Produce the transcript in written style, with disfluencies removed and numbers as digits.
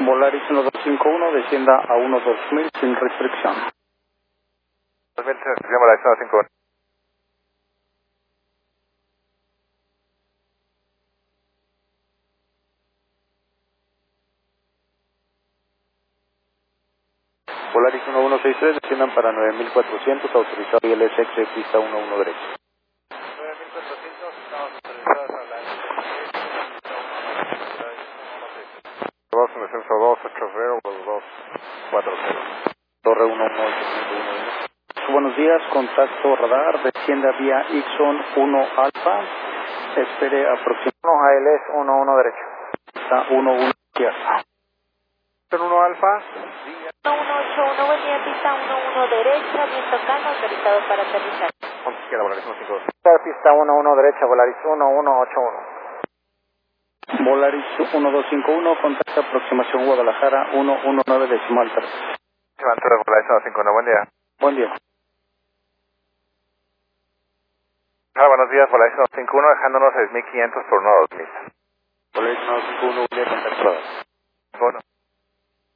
Volaris 1251, descienda a 12000 sin restricción. 2000 sin restricción, Volaris 1251. Volaris 1163, desciendan para 9400, autorizado ILS pista 11 derecho. 9400, estamos autorizados a la Vamos en descenso 280, los 240. Torre 118.1. Buenos días, contacto radar, descienda vía Ixon 1 Alfa, espere aproximadamente 1 ALS 11 derecho. 11 izquierda. 1 Alfa. 181, buen día, pista 11 derecha, viento calmo, autorizado para aterrizar. Ponte izquierda, Volaris 152. Pista 11 derecha, Volaris 1181. Volaris 1251, contacto aproximación Guadalajara 119 decimal 3. Altura, Volaris 151, buen día. Buen día. Hola, buenos días, Volaris 151, dejándonos 6500 por 1 2000. Volaris 1251, buen día, contacto radar. Bueno.